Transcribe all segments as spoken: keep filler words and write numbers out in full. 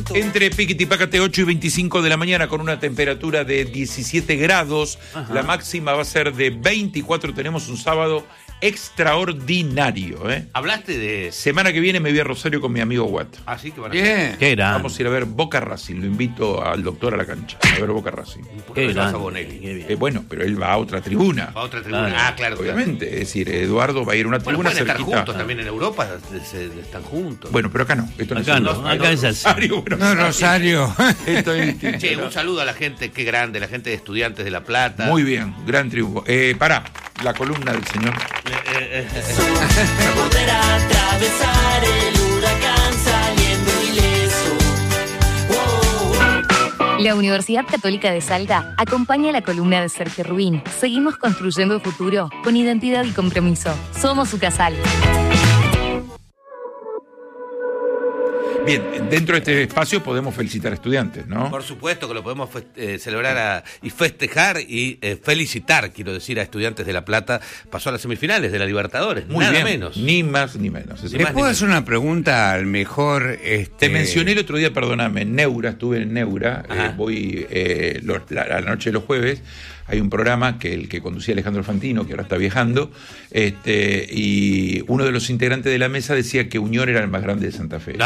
esto? Entre Piquitipácate, ocho y veinticinco de la mañana, con una temperatura de diecisiete grados. Ajá. La máxima va a ser de veinticuatro. Tenemos un sábado extraordinario, ¿eh? Hablaste de... Semana que viene me voy a Rosario con mi amigo Watt. Así que van a Bien. Qué Vamos a ir a ver Boca Racing. Lo invito al doctor a la cancha a ver Boca Racing. Qué vas a Bonelli. Qué eh, bueno, pero él va a otra tribuna. A otra tribuna. Ah, claro. Obviamente. Claro. Es decir, Eduardo va a ir a una tribuna bueno, pueden cerquita. estar juntos también en Europa. Se, se, están juntos. Bueno, pero acá no. Esto no acá es no. no, Acá no, es así. Rosario. No, Rosario. Esto es che, un saludo a la gente. Qué grande. La gente de Estudiantes de La Plata. Muy bien. Gran triunfo. Eh, pará. La columna del señor. Eh, eh, eh, eh. Poder atravesar el huracán saliendo ileso. Oh, oh. La Universidad Católica de Salta acompaña la columna de Sergio Rubín. Seguimos construyendo futuro con identidad y compromiso. Somos UCASAL. Bien, dentro de este espacio podemos felicitar a estudiantes, ¿no? Por supuesto que lo podemos fe- eh, celebrar a, y festejar y eh, felicitar, quiero decir, a Estudiantes de La Plata. Pasó a las semifinales de la Libertadores, Muy nada bien. menos. Ni más ni menos. Es Ni ¿Le más puedo ni hacer una pregunta al mejor? Este... Te mencioné el otro día, perdóname, en Neura, estuve en Neura, eh, voy eh, lo, la, la noche de los jueves, hay un programa que el que conducía Alejandro Fantino, que ahora está viajando, este, y uno de los integrantes de la mesa decía que Unión era el más grande de Santa Fe.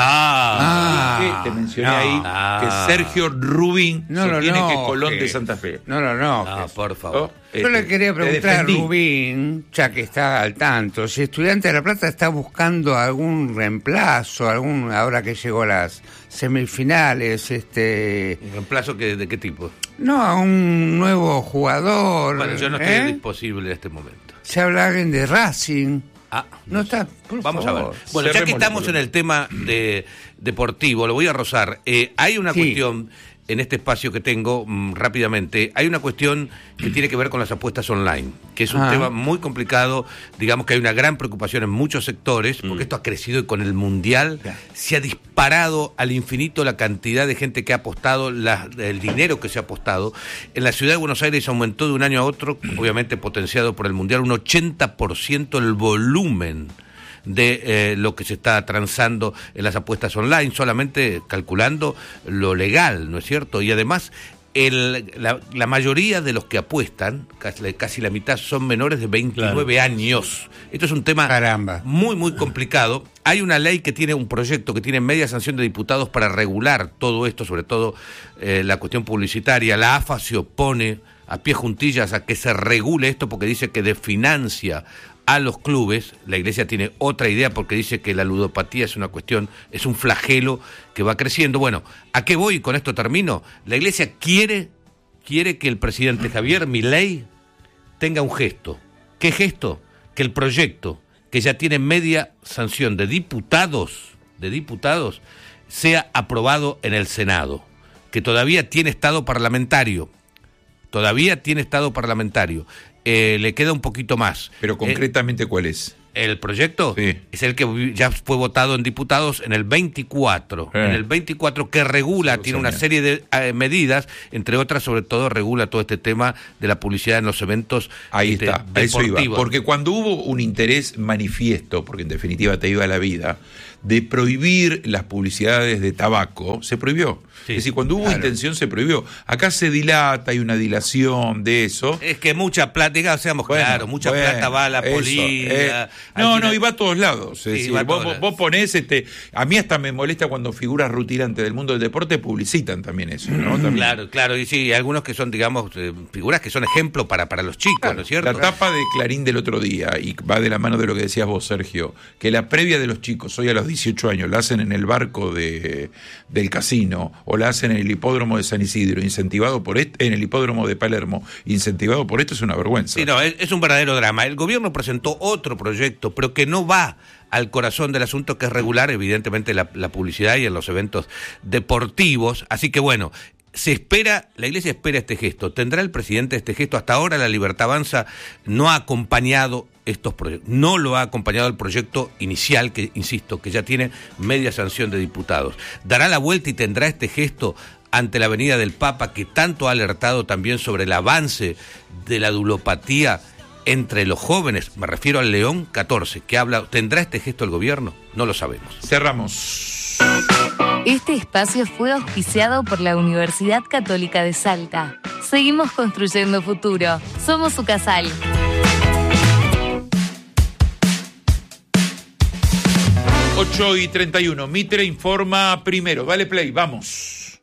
Ah, Dije, te mencioné no, ahí ah. que Sergio Rubín No, no, sostiene no, que Colón que- de Santa Fe. No, no, no. no, que- por favor. Oh, Yo este, le quería te preguntar a defendí. Rubín, ya que está al tanto, si Estudiante de La Plata está buscando algún reemplazo, algún ahora que llegó a las semifinales, este, ¿Un reemplazo que, de qué tipo? no, a un nuevo jugador. Bueno, yo no estoy ¿eh? disponible en este momento. Se habla alguien de Racing. Ah, No está. Por Vamos favor. a ver. Bueno, ya que Cerremos la estamos en columna. el tema de deportivo, lo voy a rozar. Eh, hay una Sí. cuestión en este espacio que tengo mm, rápidamente. Hay una cuestión que tiene que ver con las apuestas online, que es un Ah. tema muy complicado. Digamos que hay una gran preocupación en muchos sectores, porque esto ha crecido y con el Mundial Ya. se ha disparado al infinito la cantidad de gente que ha apostado, la, el dinero que se ha apostado. En la ciudad de Buenos Aires aumentó de un año a otro, obviamente potenciado por el Mundial, un ochenta por ciento el volumen de eh, lo que se está transando en las apuestas online, solamente calculando lo legal, ¿no es cierto? Y además, el, la, la mayoría de los que apuestan, casi, casi la mitad, son menores de veintinueve años. Esto es un tema Caramba. muy, muy complicado. Hay una ley que tiene un proyecto que tiene media sanción de diputados para regular todo esto, sobre todo eh, la cuestión publicitaria. La AFA se opone a pie juntillas a que se regule esto porque dice que desfinancia a los clubes. La Iglesia tiene otra idea porque dice que la ludopatía es una cuestión, es un flagelo que va creciendo. Bueno, ¿a qué voy? Con esto termino. La Iglesia quiere, quiere que el presidente Javier Milei tenga un gesto. ¿Qué gesto? Que el proyecto, que ya tiene media sanción de diputados, de diputados, sea aprobado en el Senado, que todavía tiene estado parlamentario, todavía tiene estado parlamentario. Eh, le queda un poquito más. Pero Eh, concretamente, ¿cuál es? el proyecto Sí. es el que ya fue votado en diputados en el veinticuatro. Eh. En el veinticuatro que regula, Sí, tiene una señor. serie de eh, medidas, entre otras, sobre todo, regula todo este tema de la publicidad en los eventos Ahí este, está, a eso iba. deportivos. Porque cuando hubo un interés manifiesto, porque en definitiva te iba la vida, de prohibir las publicidades de tabaco, se prohibió. Sí, es decir, cuando hubo claro. intención se prohibió. Acá se dilata, hay una dilación de eso. Es que mucha plata, digamos, seamos Bueno, claros, mucha bueno, plata va a la eso, política. eh, al no, final- no, y va a todos lados. Es Sí, decir, va a vos, todos vos- lados. vos ponés, este, a mí hasta me molesta cuando figuras rutilantes del mundo del deporte publicitan también eso, ¿no? También. Claro, claro, y sí, algunos que son, digamos, eh, figuras que son ejemplo para, para los chicos, Claro, ¿no es cierto? la tapa de Clarín del otro día, y va de la mano de lo que decías vos, Sergio, que la previa de los chicos, hoy a los dieciocho años, la hacen en el barco de, del casino, o la hacen en el hipódromo de San Isidro, incentivado por este, en el hipódromo de Palermo, incentivado por esto, es una vergüenza. Sí, no, es, es un verdadero drama. El gobierno presentó otro proyecto, pero que no va al corazón del asunto, que es regular, evidentemente, la, la publicidad y en los eventos deportivos. Así que, bueno, se espera, la Iglesia espera este gesto. ¿Tendrá el presidente este gesto? Hasta ahora la Libertad Avanza no ha acompañado estos proyectos. No lo ha acompañado el proyecto inicial, que, insisto, que ya tiene media sanción de diputados. ¿Dará la vuelta y tendrá este gesto ante la venida del Papa, que tanto ha alertado también sobre el avance de la dulopatía entre los jóvenes? Me refiero al León catorce, que habla. ¿Tendrá este gesto el gobierno? No lo sabemos. Cerramos. Este espacio fue auspiciado por la Universidad Católica de Salta. Seguimos construyendo futuro. Somos Ucasal. ocho y treinta y uno. Mitre informa primero. Dale play, vamos.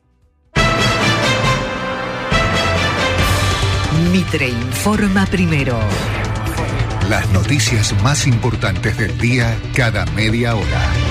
Mitre informa primero. Las noticias más importantes del día cada media hora.